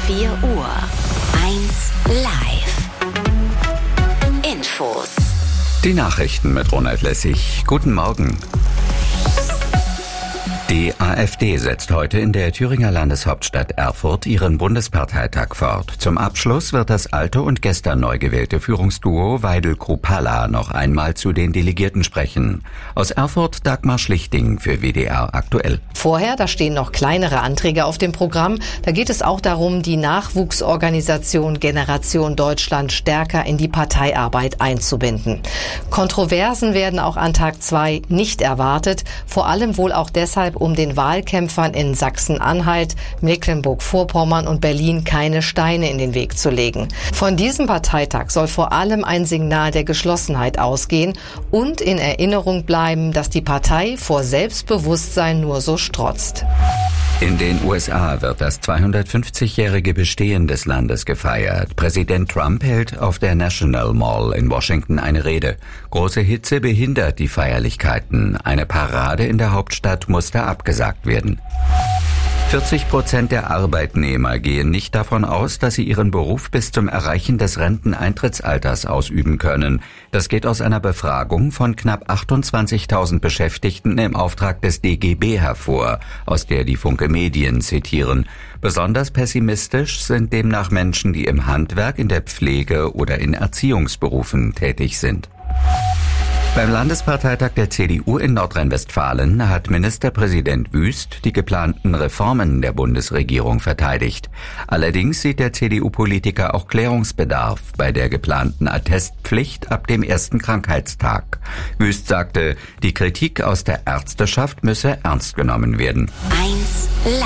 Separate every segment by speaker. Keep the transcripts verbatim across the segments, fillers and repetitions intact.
Speaker 1: vier Uhr. eins live. Infos.
Speaker 2: Die Nachrichten mit Ronald Lessig. Guten Morgen. Die AfD setzt heute in der Thüringer Landeshauptstadt Erfurt ihren Bundesparteitag fort. Zum Abschluss wird das alte und gestern neu gewählte Führungsduo Weidel-Kruppalla noch einmal zu den Delegierten sprechen. Aus Erfurt Dagmar Schlichting für W D R aktuell.
Speaker 3: Vorher, da stehen noch kleinere Anträge auf dem Programm. Da geht es auch darum, die Nachwuchsorganisation Generation Deutschland stärker in die Parteiarbeit einzubinden. Kontroversen werden auch an Tag zwei nicht erwartet, vor allem wohl auch deshalb, um den Wahlkämpfern in Sachsen-Anhalt, Mecklenburg-Vorpommern und Berlin keine Steine in den Weg zu legen. Von diesem Parteitag soll vor allem ein Signal der Geschlossenheit ausgehen und in Erinnerung bleiben, dass die Partei vor Selbstbewusstsein nur so strotzt.
Speaker 2: In den U S A wird das zweihundertfünfzigjährige Bestehen des Landes gefeiert. Präsident Trump hält auf der National Mall in Washington eine Rede. Große Hitze behindert die Feierlichkeiten. Eine Parade in der Hauptstadt musste abgesagt werden. vierzig Prozent der Arbeitnehmer gehen nicht davon aus, dass sie ihren Beruf bis zum Erreichen des Renteneintrittsalters ausüben können. Das geht aus einer Befragung von knapp achtundzwanzigtausend Beschäftigten im Auftrag des D G B hervor, aus der die Funke Medien zitieren. Besonders pessimistisch sind demnach Menschen, die im Handwerk, in der Pflege oder in Erziehungsberufen tätig sind. Beim Landesparteitag der C D U in Nordrhein-Westfalen hat Ministerpräsident Wüst die geplanten Reformen der Bundesregierung verteidigt. Allerdings sieht der C D U-Politiker auch Klärungsbedarf bei der geplanten Attestpflicht ab dem ersten Krankheitstag. Wüst sagte, die Kritik aus der Ärzteschaft müsse ernst genommen werden.
Speaker 1: eins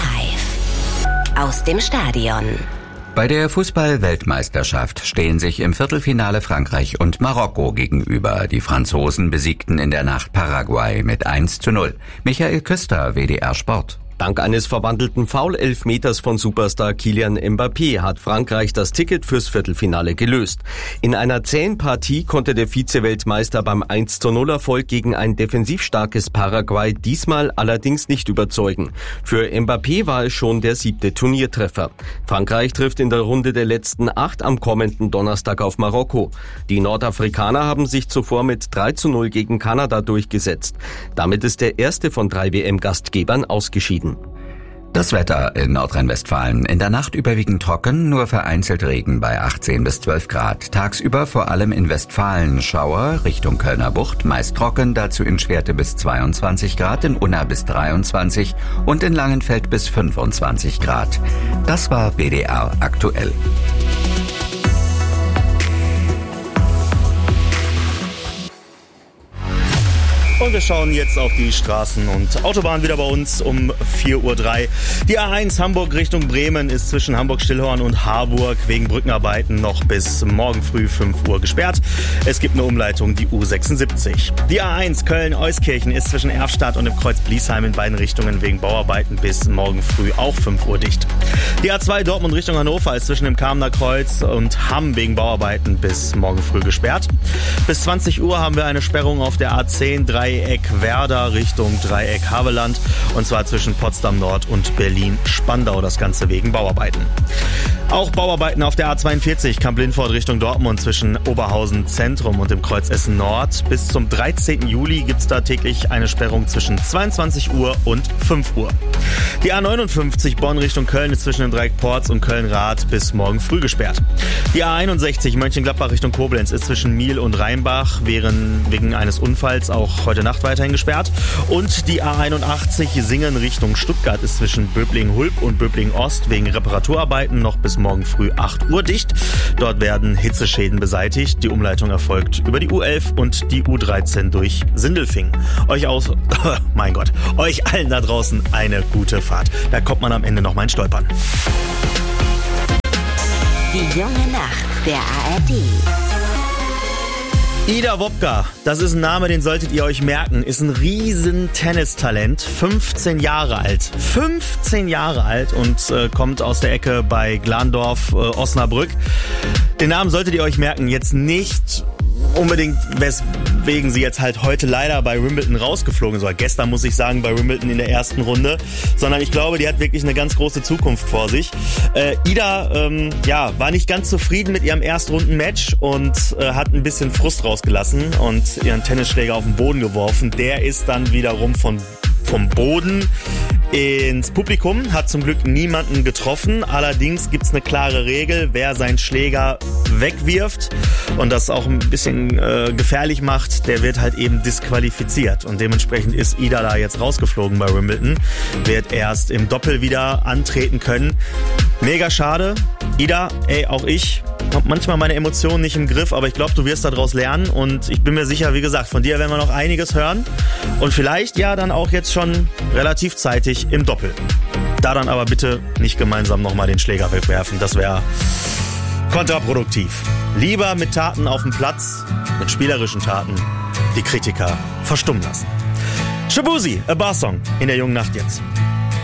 Speaker 1: live. Aus dem Stadion.
Speaker 2: Bei der Fußball-Weltmeisterschaft stehen sich im Viertelfinale Frankreich und Marokko gegenüber. Die Franzosen besiegten in der Nacht Paraguay mit eins zu null. Michael Küster, W D R Sport.
Speaker 4: Dank eines verwandelten Foul-Elfmeters von Superstar Kylian Mbappé hat Frankreich das Ticket fürs Viertelfinale gelöst. In einer zähen Partie konnte der Vize-Weltmeister beim eins zu null Erfolg gegen ein defensiv starkes Paraguay diesmal allerdings nicht überzeugen. Für Mbappé war es schon der siebte Turniertreffer. Frankreich trifft in der Runde der letzten acht am kommenden Donnerstag auf Marokko. Die Nordafrikaner haben sich zuvor mit drei zu null gegen Kanada durchgesetzt. Damit ist der erste von drei W M-Gastgebern ausgeschieden.
Speaker 2: Das Wetter in Nordrhein-Westfalen. In der Nacht überwiegend trocken, nur vereinzelt Regen bei achtzehn bis zwölf Grad. Tagsüber vor allem in Westfalen Schauer, Richtung Kölner Bucht, meist trocken, dazu in Schwerte bis zweiundzwanzig Grad, in Unna bis dreiundzwanzig und in Langenfeld bis fünfundzwanzig Grad. Das war W D R aktuell.
Speaker 5: Und wir schauen jetzt auf die Straßen und Autobahnen wieder bei uns um vier Uhr drei. Die A eins Hamburg Richtung Bremen ist zwischen Hamburg-Stillhorn und Harburg wegen Brückenarbeiten noch bis morgen früh fünf Uhr gesperrt. Es gibt eine Umleitung, die U sechsundsiebzig. Die A eins Köln-Euskirchen ist zwischen Erfstadt und dem Kreuz Bliesheim in beiden Richtungen wegen Bauarbeiten bis morgen früh auch fünf Uhr dicht. Die A zwei Dortmund Richtung Hannover ist zwischen dem Kamener Kreuz und Hamm wegen Bauarbeiten bis morgen früh gesperrt. Bis zwanzig Uhr haben wir eine Sperrung auf der A zehn Dreieck Werder Richtung Dreieck Havelland und zwar zwischen Potsdam Nord und Berlin Spandau, das Ganze wegen Bauarbeiten. Auch Bauarbeiten auf der A zweiundvierzig Kamp-Lindfort Richtung Dortmund zwischen Oberhausen Zentrum und dem Kreuz Essen Nord. Bis zum dreizehnten Juli gibt es da täglich eine Sperrung zwischen zweiundzwanzig Uhr und fünf Uhr. Die A neunundfünfzig Bonn Richtung Köln ist zwischen dem Dreieck Porz und Köln-Rath bis morgen früh gesperrt. Die A einundsechzig Mönchengladbach Richtung Koblenz ist zwischen Miel und Rheinbach während, wegen eines Unfalls auch heute Nacht weiterhin gesperrt. Und die A einundachtzig Singen Richtung Stuttgart ist zwischen Böblingen-Hulb und Böblingen-Ost wegen Reparaturarbeiten noch bis morgen früh acht Uhr dicht. Dort werden Hitzeschäden beseitigt. Die Umleitung erfolgt über die U elf und die U dreizehn durch Sindelfingen. Euch aus, mein Gott, euch allen da draußen eine gute Fahrt. Da kommt man am Ende noch mal ins Stolpern.
Speaker 1: Die junge Nacht der A R D.
Speaker 5: Ida Wopka, das ist ein Name, den solltet ihr euch merken, ist ein riesen Tennistalent, fünfzehn Jahre alt, fünfzehn Jahre alt und äh, kommt aus der Ecke bei Glandorf, äh, Osnabrück. Den Namen solltet ihr euch merken, jetzt nicht unbedingt, weswegen sie jetzt halt heute leider bei Wimbledon rausgeflogen ist, oder gestern muss ich sagen, bei Wimbledon in der ersten Runde, sondern ich glaube, die hat wirklich eine ganz große Zukunft vor sich. Äh, Ida ähm, ja, war nicht ganz zufrieden mit ihrem Erstrunden-Match und äh, hat ein bisschen Frust rausgelassen und ihren Tennisschläger auf den Boden geworfen. Der ist dann wiederum von vom Boden ins Publikum, hat zum Glück niemanden getroffen. Allerdings gibt's eine klare Regel, wer seinen Schläger wegwirft und das auch ein bisschen äh, gefährlich macht, der wird halt eben disqualifiziert. Und dementsprechend ist Ida da jetzt rausgeflogen bei Wimbledon, wird erst im Doppel wieder antreten können. Mega schade. Ida, ey, auch ich hab manchmal meine Emotionen nicht im Griff, aber ich glaube, du wirst daraus lernen und ich bin mir sicher, wie gesagt, von dir werden wir noch einiges hören und vielleicht ja dann auch jetzt schon relativ zeitig im Doppel. Da dann aber bitte nicht gemeinsam nochmal den Schläger wegwerfen, das wäre kontraproduktiv. Lieber mit Taten auf dem Platz, mit spielerischen Taten, die Kritiker verstummen lassen. Shaboozey, A Bar Song in der jungen Nacht jetzt.